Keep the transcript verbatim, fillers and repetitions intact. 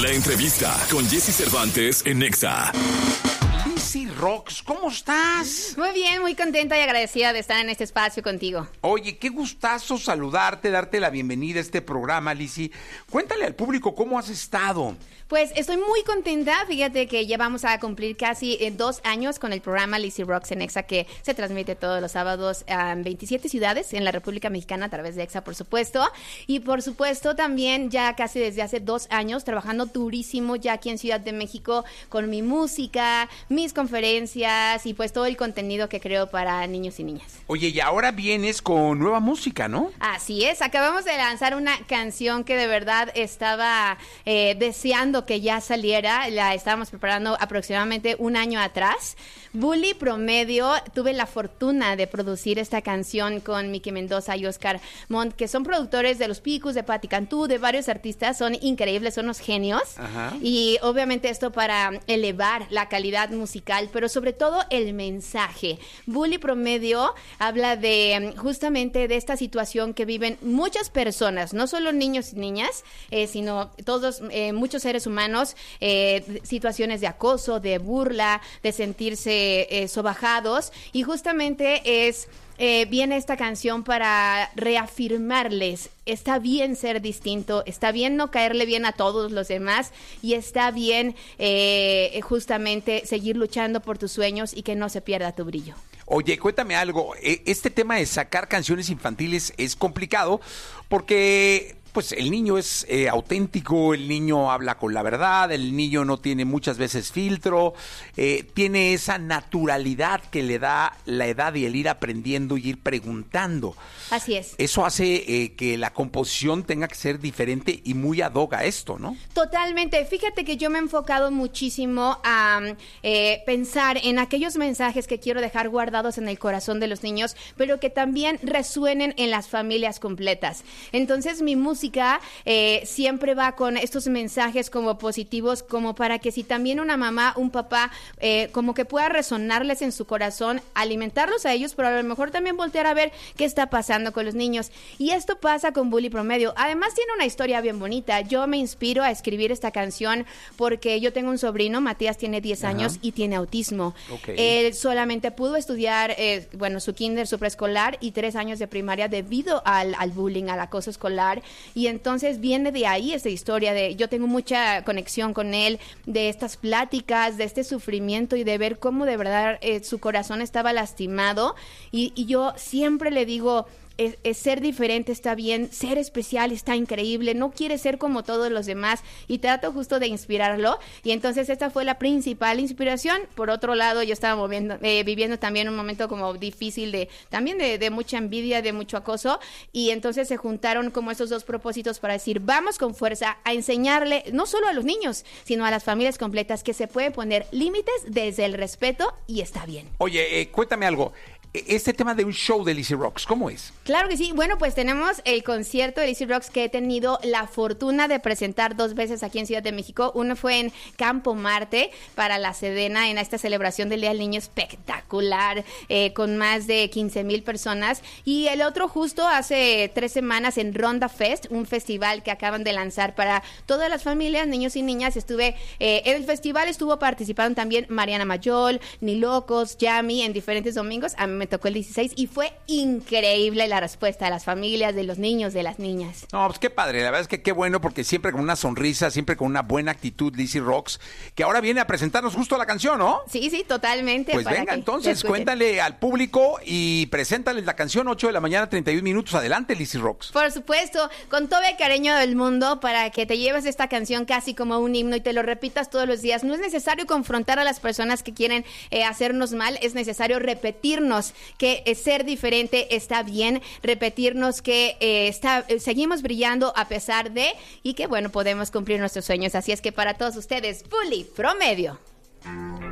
La entrevista con Jessy Cervantes en Nexa. Lizzy Rocks, ¿cómo estás? Muy bien, muy contenta y agradecida de estar en este espacio contigo. Oye, qué gustazo saludarte, darte la bienvenida a este programa, Lizzy. Cuéntale al público cómo has estado. Pues estoy muy contenta, fíjate que ya vamos a cumplir casi eh, dos años con el programa Lizzy Rocks en Exa, que se transmite todos los sábados en veintisiete ciudades en la República Mexicana a través de Exa, por supuesto. Y por supuesto también ya casi desde hace dos años trabajando durísimo ya aquí en Ciudad de México con mi música, mis conferencias y pues todo el contenido que creo para niños y niñas. Oye, y ahora vienes con nueva música, ¿no? Así es, acabamos de lanzar una canción que de verdad estaba eh, deseando que ya saliera, la estábamos preparando aproximadamente un año atrás. Bully Promedio, tuve la fortuna de producir esta canción con Miki Mendoza y Oscar Montt, que son productores de Los Picos, de Patti Cantú, de varios artistas, son increíbles, son unos genios. Ajá. Y obviamente esto para elevar la calidad musical, pero sobre todo el mensaje. Bully Promedio habla de justamente de esta situación que viven muchas personas, no solo niños y niñas, eh, sino todos, eh, muchos seres humanos, eh, situaciones de acoso, de burla, de sentirse eh, sobajados, y justamente es eh, viene esta canción para reafirmarles, está bien ser distinto, está bien no caerle bien a todos los demás y está bien eh, justamente seguir luchando por tus sueños y que no se pierda tu brillo. Oye, cuéntame algo, este tema de sacar canciones infantiles es complicado porque pues el niño es eh, auténtico, el niño habla con la verdad, el niño no tiene muchas veces filtro, eh, tiene esa naturalidad que le da la edad y el ir aprendiendo y ir preguntando. Así es. Eso hace eh, que la composición tenga que ser diferente y muy ad hoc a esto, ¿no? Totalmente. Fíjate que yo me he enfocado muchísimo a eh, pensar en aquellos mensajes que quiero dejar guardados en el corazón de los niños, pero que también resuenen en las familias completas. Entonces mi música Eh, siempre va con estos mensajes como positivos, como para que si también una mamá, un papá, eh, como que pueda resonarles en su corazón, alimentarlos a ellos, pero a lo mejor también voltear a ver qué está pasando con los niños. Y esto pasa con Bully Promedio. Además tiene una historia bien bonita. Yo me inspiro a escribir esta canción porque yo tengo un sobrino, Matías tiene diez años y tiene autismo. Okay. Él solamente pudo estudiar, eh, bueno, su kinder, su preescolar y tres años de primaria debido al, al bullying, al acoso escolar. Y entonces viene de ahí esta historia de, yo tengo mucha conexión con él, de estas pláticas, de este sufrimiento y de ver cómo de verdad eh, su corazón estaba lastimado. Y, y yo siempre le digo, Es, es ser diferente está bien, ser especial está increíble, no quiere ser como todos los demás, y trato justo de inspirarlo. Y entonces esta fue la principal inspiración. Por otro lado, yo estaba moviendo, eh, viviendo también un momento como difícil de también de, de mucha envidia, de mucho acoso, y entonces se juntaron como esos dos propósitos para decir, vamos con fuerza a enseñarle no solo a los niños, sino a las familias completas que se pueden poner límites desde el respeto y está bien. Oye, eh, cuéntame algo. Este tema de un show de Lizzy Rocks, ¿cómo es? Claro que sí. Bueno, pues tenemos el concierto de Lizzy Rocks que he tenido la fortuna de presentar dos veces aquí en Ciudad de México. Uno fue en Campo Marte para la Sedena, en esta celebración del Día del Niño espectacular, eh, con más de quince mil personas. Y el otro justo hace tres semanas en Ronda Fest, un festival que acaban de lanzar para todas las familias, niños y niñas. Estuve, eh, en el festival estuvo participando también Mariana Mayol, Ni Locos, Yami, en diferentes domingos. A mí me tocó el dieciséis y fue increíble la respuesta de las familias, de los niños, de las niñas. No, pues qué padre, la verdad es que qué bueno, porque siempre con una sonrisa, siempre con una buena actitud, Lizzy Rocks, que ahora viene a presentarnos justo la canción, ¿no? Sí, sí, totalmente. Pues venga, entonces, cuéntale al público y preséntales la canción, ocho de la mañana, treinta y un minutos. Adelante, Lizzy Rocks. Por supuesto, con todo el cariño del mundo, para que te lleves esta canción casi como un himno y te lo repitas todos los días. No es necesario confrontar a las personas que quieren eh, hacernos mal, es necesario repetirnos que eh, ser diferente está bien, repetirnos que eh, está, eh, seguimos brillando a pesar de, y que bueno, podemos cumplir nuestros sueños. Así es que para todos ustedes, Bully Promedio.